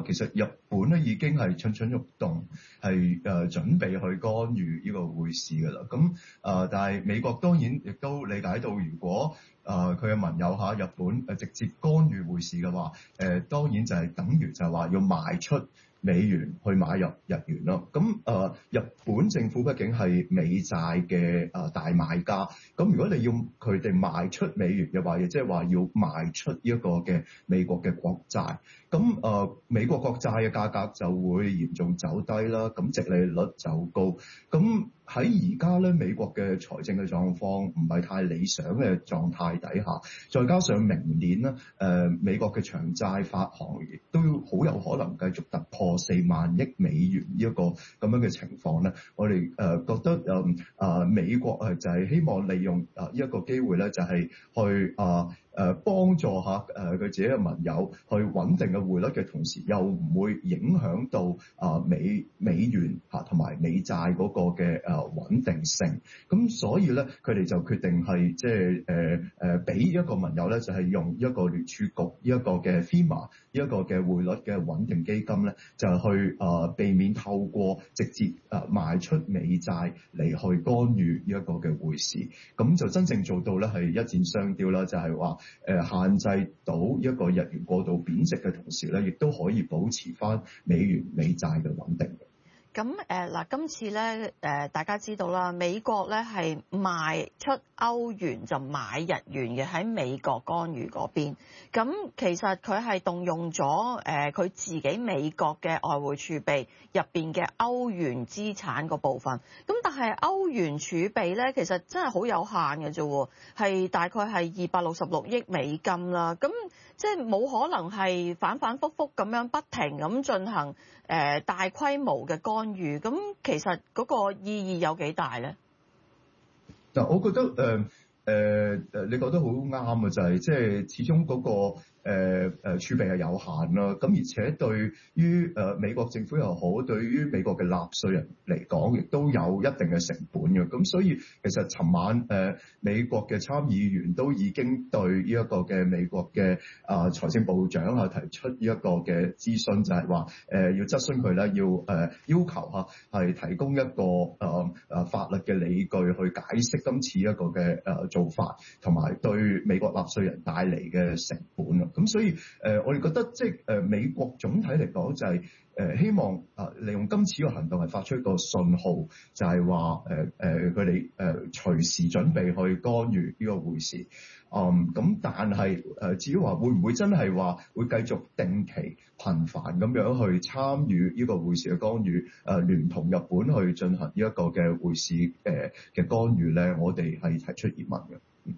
其實日本咧已經係蠢蠢欲動，係準備去干預呢個匯市㗎啦。咁但係美國當然亦都理解到，如果佢嘅盟友日本直接干預匯市嘅話，當然就係等於就係話要賣出美元去買入日元咯。咁日本政府畢竟係美債嘅大買家，咁如果你要佢哋賣出美元嘅話，亦即係話要賣出呢一個嘅美國嘅國債，咁美國國債嘅價格就會嚴重走低啦，咁殖利率就高。咁喺而家咧，美國嘅財政嘅狀況唔係太理想嘅狀態底下，再加上明年咧，美國嘅長債發行亦都好有可能繼續突破4萬億美元呢一個咁樣嘅情況咧，我哋覺得美國就係希望利用呢一個機會咧，就係去幫助下佢自己嘅盟友去穩定嘅匯率嘅同時，又唔會影響到美元同埋美債嗰個嘅穩定性。咁所以咧，佢哋就決定係即係俾一個盟友咧，就係用一個聯儲局呢一個嘅 FEMA 呢一個嘅匯率嘅穩定基金咧，就去避免透過直接賣出美債嚟去干預呢一個嘅匯市。咁就真正做到咧係一箭雙雕啦，就係話限制到一個日元過度貶值嘅同時咧，亦都可以保持翻美元美債嘅穩定。 咁嗱，今次咧大家知道啦，美國咧係賣出歐元就買日元嘅，喺美國干預嗰邊。咁其實佢係動用咗佢自己美國嘅外匯儲備入邊嘅歐元資產個部分。咁但係歐元儲備咧，其實真係好有限嘅啫喎，係大概係266億美金啦。咁即係冇可能係反反覆覆咁樣不停咁進行大規模嘅干預，咁其實嗰個意義有幾大咧？ 嗱，我覺得你覺得好啱啊，就係即係始終嗰個儲備係有限啦，咁而且對於美國政府又好，對於美國嘅納稅人嚟講，亦都有一定嘅成本嘅。咁所以其實尋晚美國嘅參議員都已經對呢一個嘅美國嘅財政部長提出呢一個嘅諮詢，就係話要質詢佢咧，要求係提供一個法律嘅理據去解釋今次一個嘅做法，同埋對美國納稅人帶嚟嘅成本啊。咁所以我哋覺得即係美國總體嚟講就係希望利用今次個行動係發出一個信號，就係話佢哋隨時準備去干預呢個匯市。咁但係至於話會唔會真係話會繼續定期頻繁咁樣去參與呢個匯市嘅干預，聯同日本去進行呢一個嘅匯市嘅干預咧，我哋係提出疑問嘅。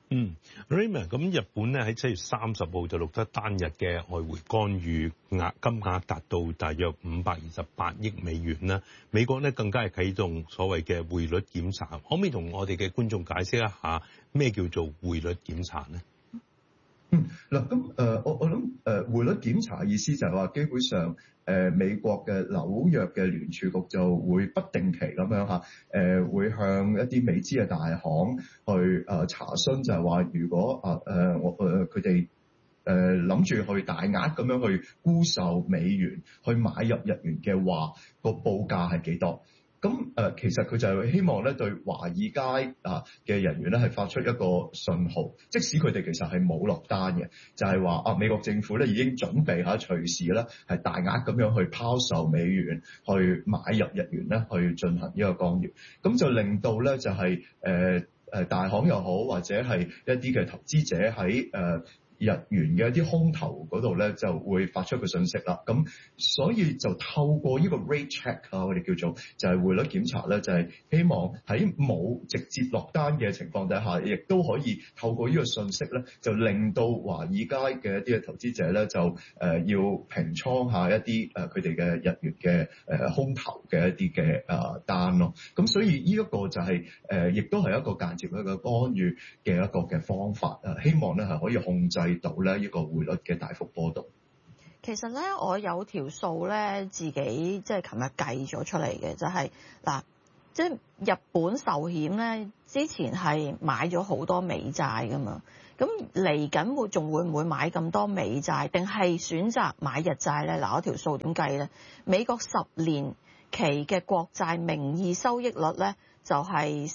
Raymond， 咁日本咧喺7月30號就錄得單日嘅外匯干預金額達到大約528億美元啦。美國咧更加係啟動所謂嘅匯率檢查，可唔可以同我哋嘅觀眾解釋一下咩叫做匯率檢查咧？ 嗱，咁我諗匯率檢查嘅意思就係話，基本上美國嘅紐約嘅聯儲局就會不定期咁樣會向一啲美資嘅大行去查詢，就係話如果佢哋諗住去大額咁樣去沽售美元，去買入日元嘅話，個報價係幾多？咁其實佢就係希望咧對華爾街嘅人員咧係發出一個信號，即使佢哋其實係冇落單嘅，就係話美國政府咧已經準備隨時咧係大額咁樣去拋售美元，去買入日元咧去進行呢個干預，咁就令到咧就係大行又好，或者係一啲嘅投資者喺日元嘅一啲空頭嗰度咧就會發出個訊息啦，咁所以就透過呢個 rate check 我哋叫做就係匯率檢查咧，就係希望喺冇直接落單嘅情況底下，亦都可以透過呢個訊息咧，就令到華爾街嘅一啲嘅投資者咧就要平倉下一啲佢哋嘅日元嘅空頭嘅一啲嘅單咯，咁所以呢一個就係亦都係一個間接一個干預嘅一個嘅方法，希望咧係可以控制到咧呢個匯率嘅大幅波動。 其實咧，我有條數咧，自己即係琴日計咗出嚟嘅，就係嗱， 即係日本壽險咧，之前係買咗好多美債噶嘛，咁嚟緊仲會唔會買咁多美債，定係選擇買日債咧？嗱，嗰條數點計咧？美國10年期嘅國債名義收益率咧就係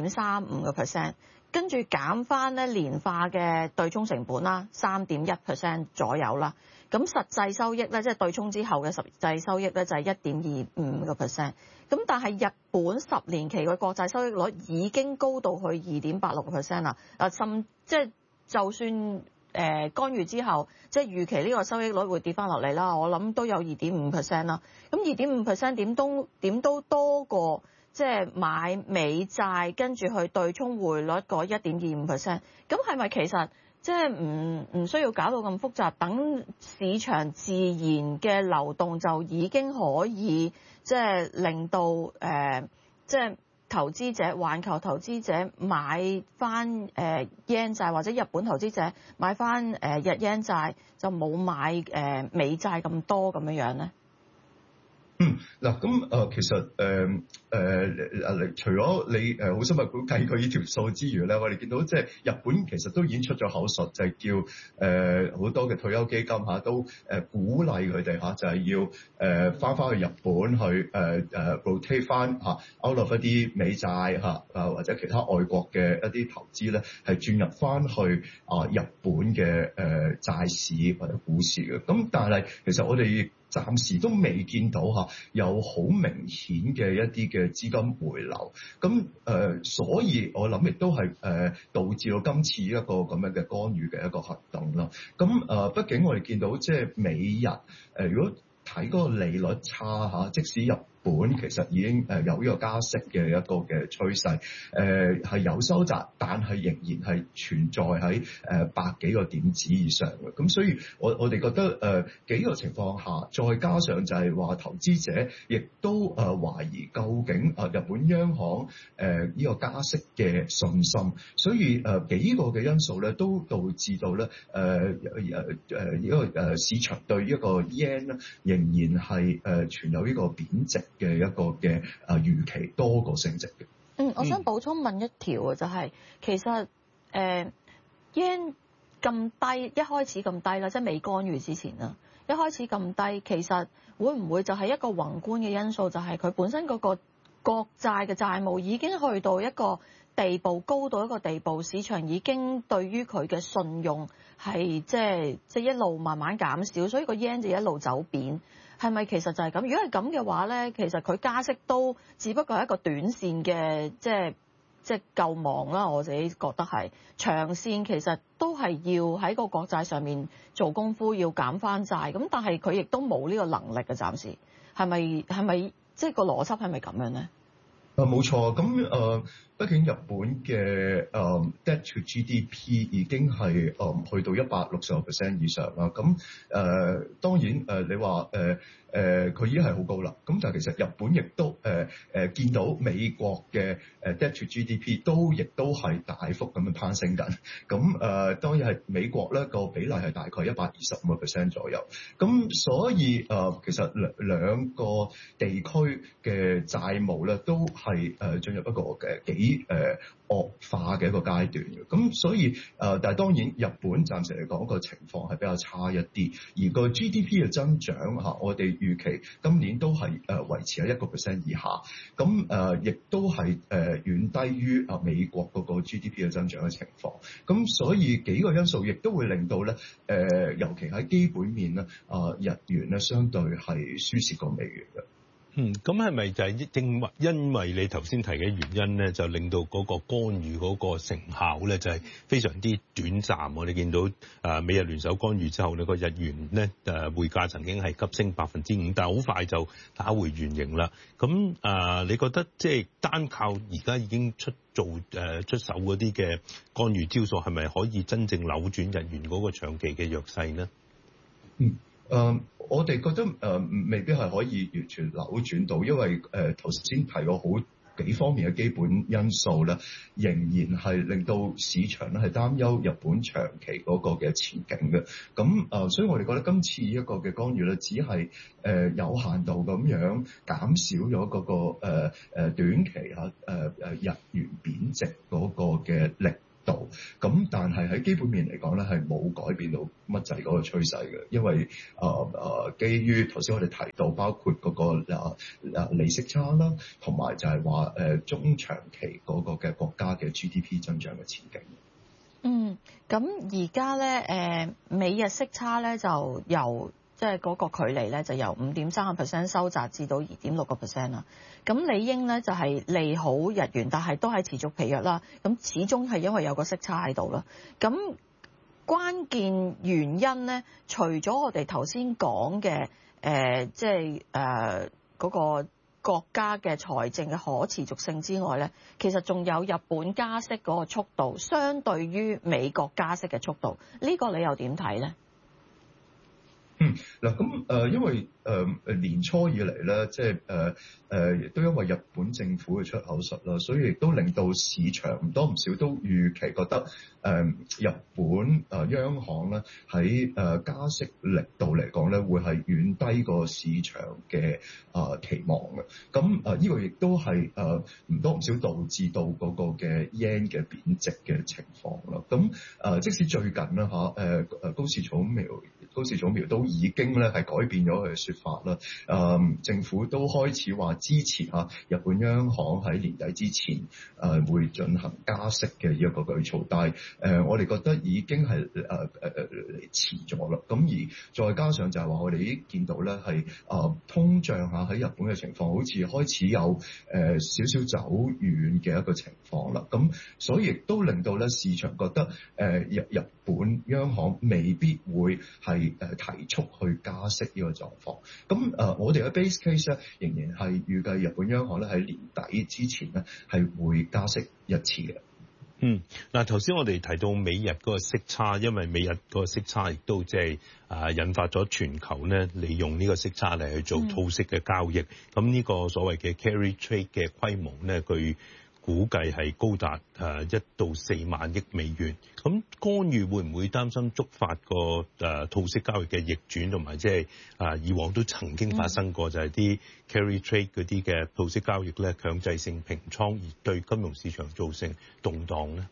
4.35%， 跟住減翻咧年化嘅對沖成本啦 3.1% 左右啦。咁實際收益咧，即係對沖之後嘅實際收益咧，就係 1.25%。咁但係日本10年期嘅國債收益率已經高到去 2.86% 啦。就算干預之後，即係預期呢個收益率會跌翻落嚟啦。我諗都有 2.5% 啦。咁 2.5% 點都多過即係買美債跟住去對沖匯率嗰 1.25%。咁係咪其實即係唔需要搞到咁複雜，等市場自然嘅流動就已經可以即係令到即係投資者、環球投資者買翻yen債，或者日本投資者買翻日yen債，就冇買美債咁多咁樣咧？ 嗱，咁其實除咗你好深入估計佢呢條數之餘咧，我哋見到即係日本其實都已經出咗口術，就係叫好多嘅退休基金都鼓勵佢哋就係要翻去日本去rotate 翻out of一啲美債或者其他外國嘅一啲投資咧，係轉入翻去日本嘅債市或者股市嘅。咁但係其實我哋暫時都未見到有好明顯嘅一啲嘅資金回流，咁所以我諗亦都係導致到今次一個咁樣嘅干預嘅一個行動啦。咁畢竟我哋見到即係美日如果睇嗰個利率差即使入本其實已經有呢個加息嘅一個嘅趨勢，係有收窄，但係仍然係存在喺百幾個點子以上嘅。咁所以我哋覺得幾個情況下，再加上就係話投資者亦都懷疑究竟日本央行呢個加息嘅信心，所以幾個嘅因素咧都導致到咧呢個市場對呢個 yen 咧仍然係存有呢個貶值嘅一個嘅預期多過升值嘅。 我想補充問一條啊，就係其實yen 咁低，一開始咁低啦，即係未干預之前啦，一開始咁低，其實會唔會就係一個宏觀嘅因素，就係佢本身嗰個國債嘅債務已經去到一個地步，高到一個地步，市場已經對於佢嘅信用係即係一路慢慢減少，所以個 yen 就一路走貶。係咪其實就係咁？如果係咁嘅話咧，其實佢加息都只不過係一個短線嘅即係救亡啦。我自己覺得係長線其實都係要喺個國債上面做功夫，要減翻債。咁但係佢亦都冇呢個能力嘅，暫時係咪即係個邏輯係咪咁樣咧？ 冇錯，咁畢竟日本嘅debt to GDP 已經係去到160% 以上啦。咁當然你話佢已經係好高啦。咁但係其實日本亦都見到美國嘅debt to GDP 亦都係大幅咁樣攀升緊。咁當然係美國咧個比例係大概125% 左右。咁所以其實兩個地區嘅債務咧都係進入一個嘅惡化嘅一個階段嘅。咁所以但係當然日本暫時嚟講個情況係比較差一啲，而個 GDP 嘅增長我哋預期今年都係維持喺1% 以下，咁亦都係遠低於美國嗰個 GDP 嘅增長嘅情況。咁所以幾個因素亦都會令到咧尤其喺基本面咧日元咧相對係輸蝕過美元嘅。 咁係咪就係正因為你頭先提嘅原因咧，就令到嗰個干預嗰個成效咧就係非常之短暫？我哋見到美日聯手干預之後呢個日元咧匯價曾經係急升5%，但係好快就打回原形啦。咁你覺得即係單靠而家已經出手嗰啲嘅干預招數，係咪可以真正扭轉日元嗰個長期嘅弱勢呢？ 我哋覺得未必係可以完全扭轉到，因為頭先提過好幾方面嘅基本因素咧，仍然係令到市場咧係擔憂日本長期嗰個嘅前景嘅。咁所以我哋覺得今次一個嘅干預咧，只係有限度咁樣減少咗嗰個短期日元貶值嗰個嘅力度。咁但係喺基本面嚟講咧，係冇改變到乜滯嗰個趨勢嘅，因為基於頭先我哋提到，包括嗰個利息差啦，同埋就係話中長期嗰個嘅國家嘅 GDP 增長嘅前景。 咁而家咧美日息差咧就由即係嗰個距離咧就由 5.3% 收窄至到 2.6% 啦。咁理應咧就係利好日元，但係都係持續疲弱啦。咁始終係因為有個息差喺度啦。咁關鍵原因咧，除咗我哋頭先講嘅即係嗰個國家嘅財政嘅可持續性之外咧，其實仲有日本加息嗰個速度，相對於美國加息嘅速度，呢個你又點睇咧？ 嗱咁因為年初以嚟咧，即係亦都因為日本政府嘅出口術啦，所以亦都令到市場唔多唔少都預期覺得日本央行咧喺加息力度嚟講咧，會係遠低過市場嘅期望嘅。咁呢個亦都係唔多唔少導致到嗰個嘅 yen 嘅貶值嘅情況啦。咁即使最近啦高市早苗都已經咧係改變咗佢嘅説法啦。政府都開始話支持日本央行喺年底之前會進行加息嘅一個舉措，但係我哋覺得已經係遲咗啦。咁而再加上就係話我哋已經見到咧係通脹喺日本嘅情況好似開始有少少走遠嘅一個情況啦。咁所以亦都令到咧市場覺得日本央行未必會係提速去加息呢個狀況。咁我哋嘅 base case 咧仍然係預計日本央行咧喺年底之前咧係會加息一次嘅。 嗱，頭先我哋提到美日嗰個息差，因為美日嗰個息差亦都即係引發咗全球咧利用呢個息差嚟去做套息嘅交易。咁呢個所謂嘅 carry trade 嘅規模咧，佢估計係高達1到4萬億美元。咁干預會唔會擔心觸發個套息交易嘅逆轉，同埋即係以往都曾經發生過，就係啲 carry trade 嗰啲嘅套息交易咧強制性平倉，而對金融市場造成動盪咧？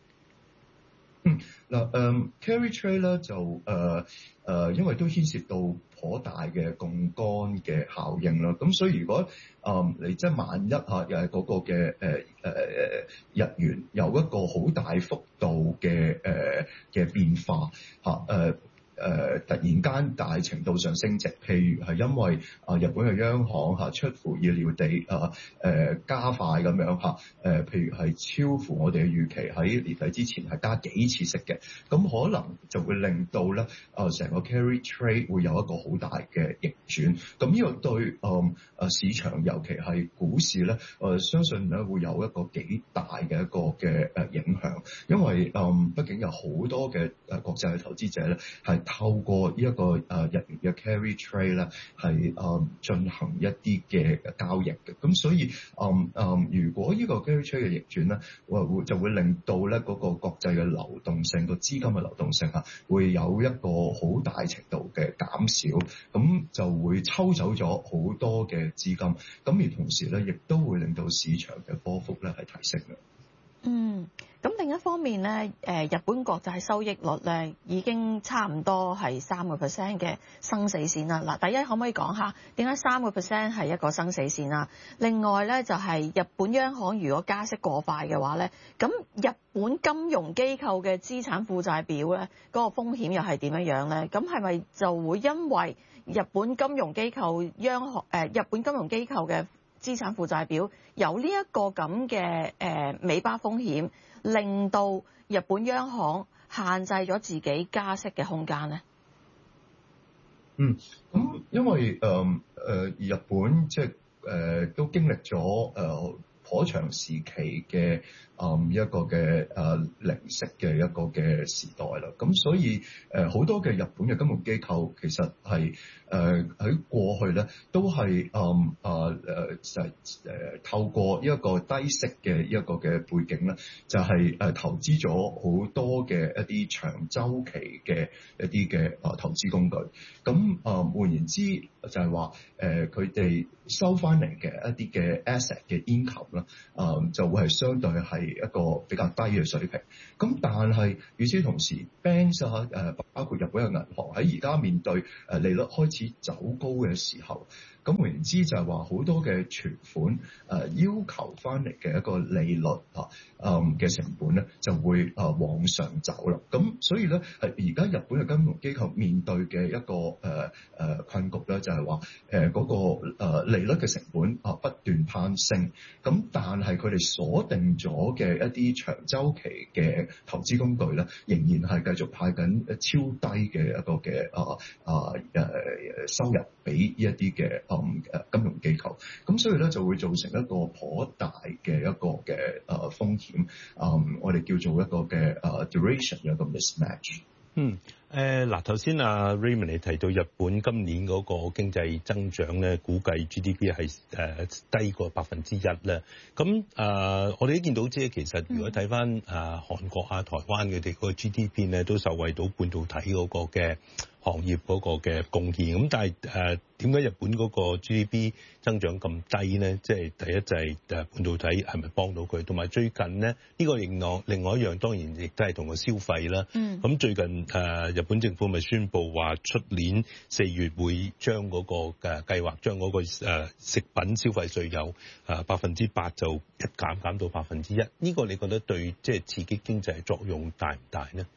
carry trade 咧就因為都牽涉到頗大嘅槓桿嘅效應啦，咁所以如果你即係萬一又係嗰個嘅日元有一個好大幅度嘅變化突然間大程度上升值，譬如係因為日本嘅央行出乎意料地加快咁樣譬如係超乎我哋嘅預期，喺年底之前係加幾次息嘅，咁可能就會令到咧成個 carry trade 會有一個好大嘅逆轉。咁呢個對市場尤其係股市咧相信咧會有一個幾大嘅一個嘅影響，因為畢竟有好多嘅國際嘅投資者咧係透過呢一個日元嘅 carry trade 咧係進行一啲嘅交易嘅，咁所以如果呢個 carry trade 嘅逆轉咧，就會令到咧嗰個國際嘅流動性，個資金嘅流動性會有一個好大程度嘅減少，咁就會抽走咗好多嘅資金，咁而同時咧亦都會令到市場嘅波幅咧係提升嘅。 咁另一方面咧，日本國債收益率咧已經差唔多係3% 嘅生死線啦。嗱，第一可唔可以講下點解3% 係一個生死線啊？另外咧就係日本央行如果加息過快嘅話咧，咁日本金融機構嘅資產負債表咧嗰個風險又係點樣咧？咁係咪就會因為日本金融機構嘅資產負債表有呢一個咁嘅尾巴風險，令到日本央行限制咗自己加息嘅空間咧？ 咁因為日本即係都經歷咗頗長時期嘅一個嘅零息嘅一個嘅時代啦。咁所以好多嘅日本嘅金融機構其實係喺過去咧都係透過一個低息嘅一個嘅背景咧，就係投資咗好多嘅一啲長週期嘅一啲嘅投資工具。咁換言之就係話佢哋收翻嚟嘅一啲嘅 asset 嘅 income 啦，就會係相對係一個比較低嘅水平。咁但係與此同時 ，banks 包括日本嘅銀行喺而家面對利率開始走高嘅時候，咁換言之就係話好多嘅存款要求翻嚟嘅一個利率嘅成本咧就會往上走啦。咁所以咧係而家日本嘅金融機構面對嘅一個困局咧就係話嗰個利率嘅成本不斷攀升，咁但係佢哋鎖定咗嘅一啲長週期嘅投資工具咧，仍然係繼續派緊超低嘅一個嘅收入俾一啲嘅金融機構，咁所以咧就會造成一個頗大嘅一個嘅風險，我哋叫做一個嘅duration 嘅一個 mismatch。 嗱頭先阿 Raymond 你提到日本今年嗰個經濟增長咧，估計 GDP 係低過1%啦。咁我哋都見到即係其實如果睇翻韓國啊、台灣佢哋嗰個 GDP 咧，都受惠到半導體嗰個嘅行業嗰個嘅貢獻。咁但係點解日本嗰個 GDP 增長咁低咧？即係第一就係半導體係咪幫到佢？同埋最近咧呢個另外一樣當然亦都係同個消費啦。咁最近日本政府咪宣布話出年4月會將嗰個計劃將嗰個食品消費稅由8%就一減到1%。呢個你覺得對即係刺激經濟作用大唔大呢？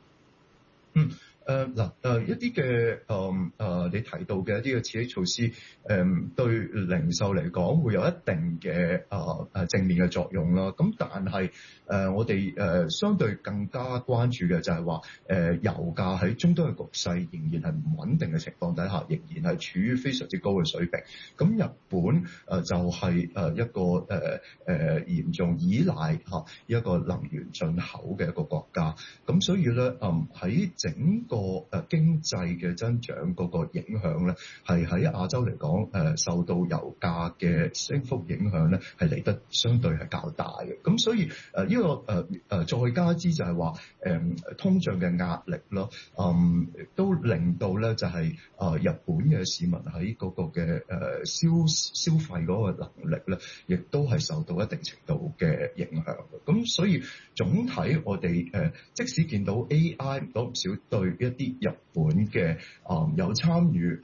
一啲嘅你提到嘅一啲嘅刺激措施，對零售嚟講會有一定嘅正面嘅作用啦。咁但係我哋相對更加關注嘅就係話油價喺中東嘅局勢仍然係唔穩定嘅情況底下，仍然係處於非常之高嘅水平。咁日本就係一個嚴重依賴一個能源進口嘅一個國家。咁所以咧喺整個經濟嘅增長嗰個影響咧，係喺亞洲嚟講受到油價嘅升幅影響咧，係嚟得相對係較大嘅。咁所以呢個再加之就係話通脹嘅壓力咯，都令到咧就係日本嘅市民喺嗰個嘅消費嗰個能力咧，亦都係受到一定程度嘅影響嘅。咁所以總體我哋即使見到 AI 唔多唔少對一啲日本嘅有參與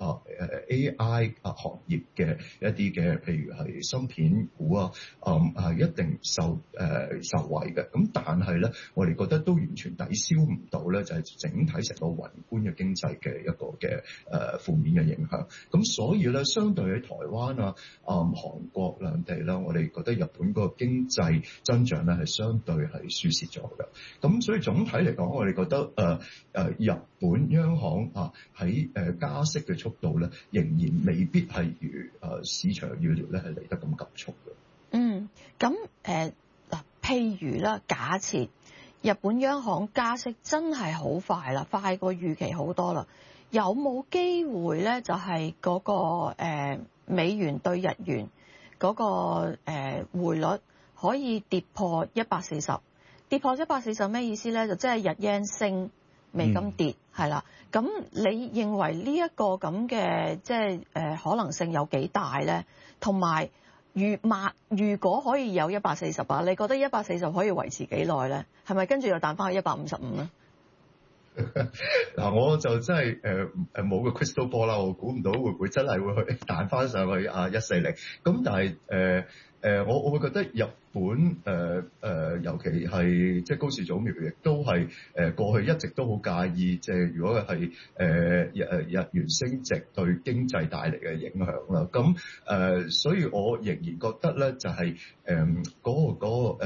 AI 行業嘅一啲嘅，譬如係芯片股係一定受惠嘅。咁但係咧，我哋覺得都完全抵消唔到咧，就係整體成個宏觀嘅經濟嘅一個嘅負面嘅影響。咁所以咧，相對喺台灣韓國兩地啦，我哋覺得日本個經濟增長咧係相對係輸蝕咗嘅。咁所以總體嚟講，我哋覺得日本央行喺加息嘅速度咧，仍然未必係如市場預料咧係嚟得咁急速嘅。 咁譬如啦，假設日本央行加息真係好快啦，快過預期好多啦，有冇機會咧？就係嗰個美元對日元嗰個匯率可以跌破140，跌破140咩意思咧？就即係日元升，美金跌，係啦。咁你認為呢一個咁嘅即係可能性有幾大咧？同埋如果可以有140你覺得140可以維持幾耐咧？係咪跟住又彈翻去155咧？ 嗱，我就真係冇個 crystal ball 啦，我估唔到會唔會真係會去彈翻上去140。咁但係我會覺得日本尤其係即係高市早苗，亦都係過去一直都好介意，即係如果係日元升值對經濟帶嚟嘅影響啦。咁所以我仍然覺得咧，就係嗰個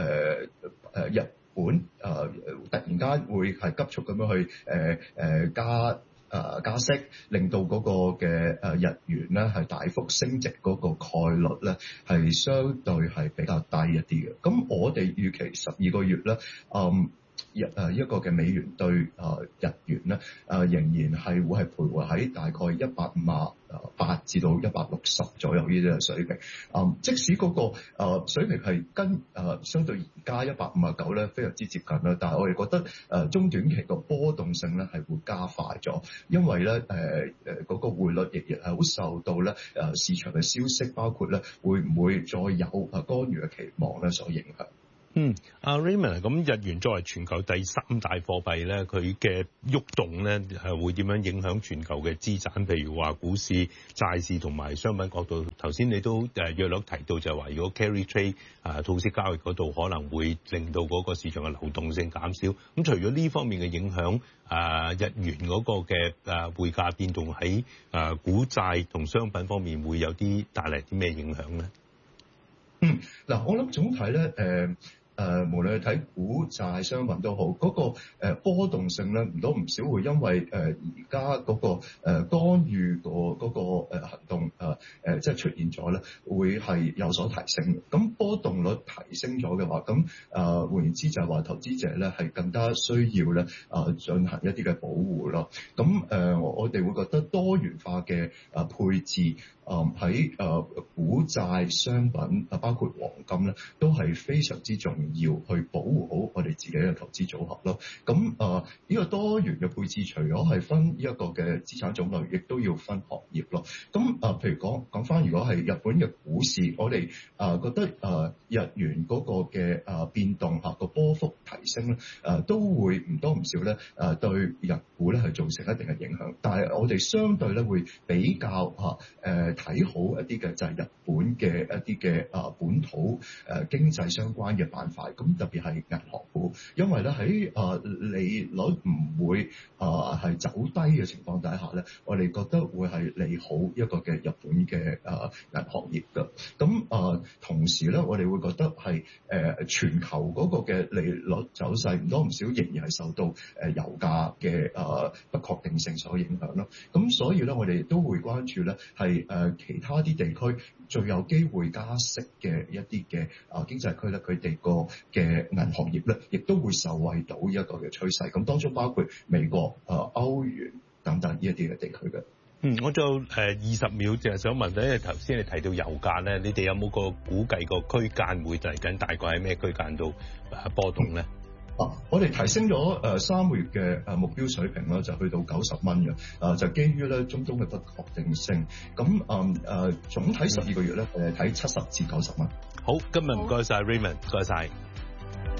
日本突然間會係急速咁樣去加加息，令到嗰個嘅日元咧係大幅升值嗰個概率咧係相對係比較低一啲嘅。咁我哋預期12個月咧，一個嘅美元對日元咧，仍然係會係徘徊喺大概158至到160左右呢啲嘅水平。即使嗰個水平係跟相對而家159咧非常之接近啦，但係我哋覺得中短期個波動性咧係會加快咗，因為咧嗰個匯率亦係好受到咧市場嘅消息，包括咧會唔會再有干預嘅期望咧所影響。 阿 Raymond， 咁日元作為全球第3大貨幣咧，佢嘅喐動咧係會點樣影響全球嘅資產？譬如話股市、債市同埋商品角度。頭先你都約略提到就係話，如果 carry trade 套息交易嗰度可能會令到嗰個市場嘅流動性減少。咁除咗呢方面嘅影響，日元嗰個嘅匯價變動喺股債同商品方面會有啲帶嚟啲咩影響咧？ 嗱，我諗總體咧，無論係睇股債商品都好，嗰個波動性咧唔多唔少會因為而家嗰個干預嗰個行動即係出現咗咧，會係有所提升嘅。咁波動率提升咗嘅話，咁換言之就係話投資者咧係更加需要咧進行一啲嘅保護咯。咁我哋會覺得多元化嘅配置。喺股債商品包括黃金咧，都係非常之重要，去保護好我哋自己嘅投資組合咯。咁呢個多元嘅配置，除咗係分呢一個嘅資產種類，亦都要分行業咯。咁譬如講翻，如果係日本嘅股市，我哋覺得日元嗰個嘅變動個波幅提升咧，都會唔多唔少咧對日股咧係造成一定嘅影響。但係我哋相對咧會比較睇好一啲嘅就係日本嘅一啲嘅本土經濟相關嘅板塊，咁特別係銀行股，因為咧喺利率唔會係走低嘅情況底下咧，我哋覺得會係利好一個嘅日本嘅銀行業㗎。咁同時咧，我哋會覺得係全球嗰個嘅利率走勢唔多唔少仍然係受到油價嘅不確定性所影響咯。咁所以咧，我哋都會關注咧係其他啲地區最有機會加息嘅一啲嘅經濟區咧，佢哋個嘅銀行業咧，亦都會受惠到一個嘅趨勢。咁當中包括美國、歐元等等呢一啲嘅地區嘅。 我仲有20秒，就係想問咧，頭先你提到油價咧，你哋有冇個估計個區間會嚟緊大概喺咩區間度波動咧？ 我哋提升咗3個月嘅目標水平啦，就去到90蚊嘅，就基於咧中東嘅不確定性。咁總體12個月咧，睇70至90蚊。 好，今日唔該晒 Raymond，唔該晒。